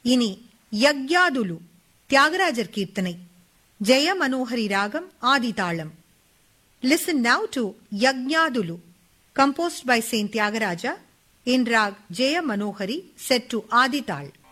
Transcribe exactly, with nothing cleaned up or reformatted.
இனி யக்ஞாதுலு தியாகராஜர் கீர்த்தனை. ஜெய மனோஹரி ராகம் ஆதிதாளம். Listen now to Yajñadulu, composed by Saint Tyagaraja in rag Jaya Manohari, set to Adi Tal.